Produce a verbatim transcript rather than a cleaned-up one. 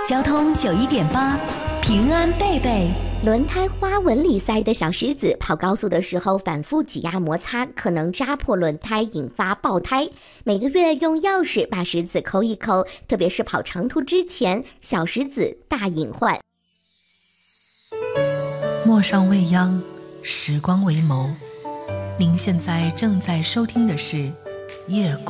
交通九一点八，平安贝贝。 轮胎花纹里塞的小石子，跑高速的时候反复挤压摩擦，可能扎破轮胎，引发爆胎。每个月用钥匙把石子抠一抠，特别是跑长途之前，小石子大隐患。 陌上未央，时光为眸。您现在正在收听的是夜光。